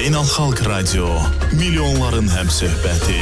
Beynəlxalq Radio, milyonların həmsöhbəti.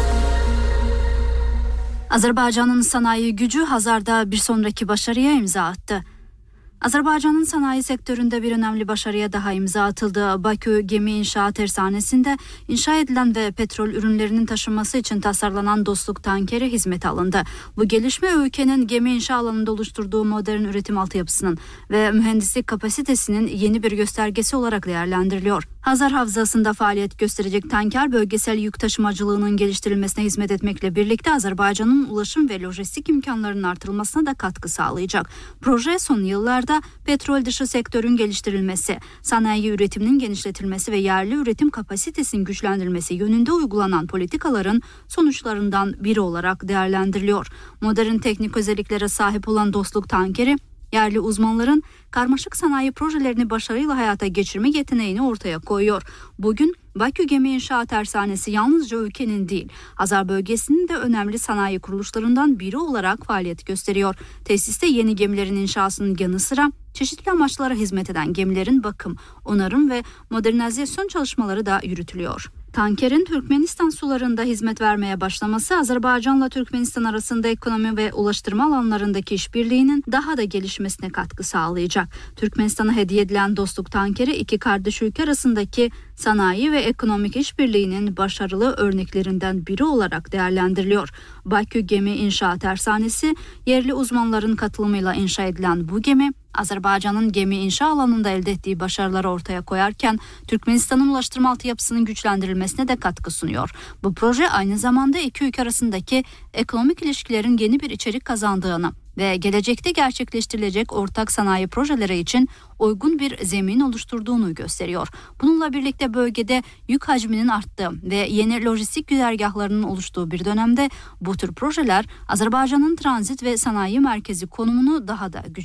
Azerbaycan'ın sanayi gücü Hazar'da bir sonraki başarıya imza attı. Azerbaycan'ın sanayi sektöründe bir önemli başarıya daha imza atıldı. Bakü Gemi İnşaat Tersanesi'nde inşa edilen ve petrol ürünlerinin taşınması için tasarlanan Dostluk tankeri hizmete alındı. Bu gelişme ülkenin gemi inşa alanında oluşturduğu modern üretim altyapısının ve mühendislik kapasitesinin yeni bir göstergesi olarak değerlendiriliyor. Hazar Havzası'nda faaliyet gösterecek tanker bölgesel yük taşımacılığının geliştirilmesine hizmet etmekle birlikte Azerbaycan'ın ulaşım ve lojistik imkanlarının artırılmasına da katkı sağlayacak. Proje son yıllarda petrol dışı sektörün geliştirilmesi, sanayi üretiminin genişletilmesi ve yerli üretim kapasitesinin güçlendirilmesi yönünde uygulanan politikaların sonuçlarından biri olarak değerlendiriliyor. Modern teknik özelliklere sahip olan Dostluk tankeri, yerli uzmanların karmaşık sanayi projelerini başarıyla hayata geçirme yeteneğini ortaya koyuyor. Bugün Bakü Gemi İnşaat Tersanesi yalnızca ülkenin değil, Hazar bölgesinin de önemli sanayi kuruluşlarından biri olarak faaliyet gösteriyor. Tesiste yeni gemilerin inşasının yanı sıra çeşitli amaçlara hizmet eden gemilerin bakım, onarım ve modernizasyon çalışmaları da yürütülüyor. Tankerin Türkmenistan sularında hizmet vermeye başlaması Azerbaycan'la Türkmenistan arasında ekonomi ve ulaştırma alanlarındaki işbirliğinin daha da gelişmesine katkı sağlayacak. Türkmenistan'a hediye edilen Dostluk tankeri iki kardeş ülke arasındaki sanayi ve ekonomik işbirliğinin başarılı örneklerinden biri olarak değerlendiriliyor. Bakü Gemi İnşaat Tersanesi yerli uzmanların katılımıyla inşa edilen bu gemi, Azerbaycan'ın gemi inşa alanında elde ettiği başarıları ortaya koyarken Türkmenistan'ın ulaştırma altyapısının güçlendirilmesine de katkı sunuyor. Bu proje aynı zamanda iki ülke arasındaki ekonomik ilişkilerin yeni bir içerik kazandığını ve gelecekte gerçekleştirilecek ortak sanayi projeleri için uygun bir zemin oluşturduğunu gösteriyor. Bununla birlikte bölgede yük hacminin arttığı ve yeni lojistik güzergahlarının oluştuğu bir dönemde bu tür projeler Azerbaycan'ın transit ve sanayi merkezi konumunu daha da güçlendirecek.